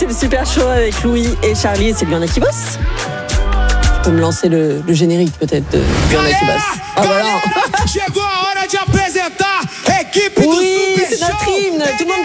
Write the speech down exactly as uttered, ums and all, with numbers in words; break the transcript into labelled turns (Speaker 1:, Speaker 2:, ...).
Speaker 1: C'est le Super Show avec Louis et Charlie et c'est Luana qui bosse. Tu peux me lancer le, le générique peut-être de Luana qui bosse. Ah voilà.
Speaker 2: Chegou a hora de apresentar a equipe do
Speaker 1: Oui,
Speaker 2: Super
Speaker 1: c'est notre
Speaker 2: Show.
Speaker 1: hymne. Tout le monde